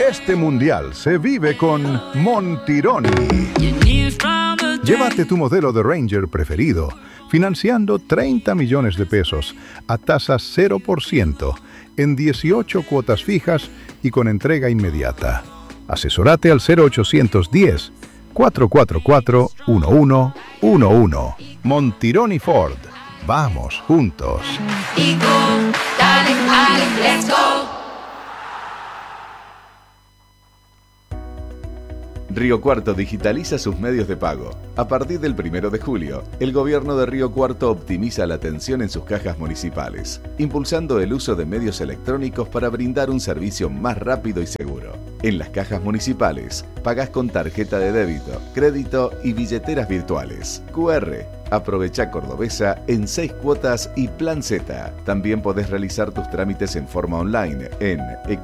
Este mundial se vive con Montironi. Llévate tu modelo de Ranger preferido, financiando 30 millones de pesos a tasa 0% en 18 cuotas fijas y con entrega inmediata. Asesorate al 0810 444 1111. Montironi Ford. Vamos juntos. Dale, let's go. Río Cuarto digitaliza sus medios de pago. A partir del 1 de julio, el gobierno de Río Cuarto optimiza la atención en sus cajas municipales, impulsando el uso de medios electrónicos para brindar un servicio más rápido y seguro. En las cajas municipales, pagás con tarjeta de débito, crédito y billeteras virtuales. QR. Aprovecha Cordobesa en 6 cuotas y Plan Z. También podés realizar tus trámites en forma online en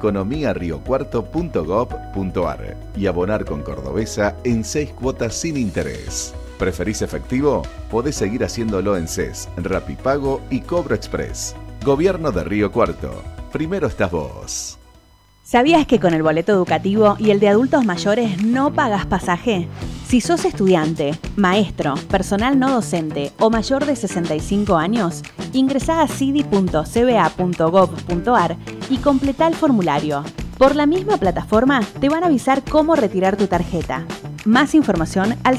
economiariocuarto.gov.ar y abonar con Cordobesa en 6 cuotas sin interés. ¿Preferís efectivo? Podés seguir haciéndolo en CES, Rapipago y Cobro Express. Gobierno de Río Cuarto. Primero estás vos. ¿Sabías que con el boleto educativo y el de adultos mayores no pagas pasaje? Si sos estudiante, maestro, personal no docente o mayor de 65 años, ingresá a cidi.cba.gov.ar y completá el formulario. Por la misma plataforma te van a avisar cómo retirar tu tarjeta. Más información al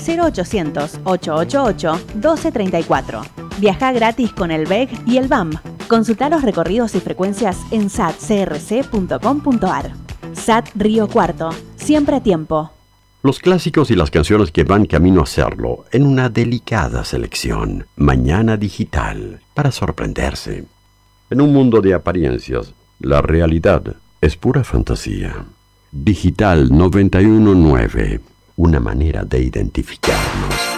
0800-888-1234. Viajá gratis con el BEG y el BAM. Consulta los recorridos y frecuencias en satcrc.com.ar. SAT Río Cuarto, siempre a tiempo. Los clásicos y las canciones que van camino a serlo en una delicada selección. Mañana Digital, para sorprenderse. En un mundo de apariencias, la realidad es pura fantasía. Digital 919, una manera de identificarnos.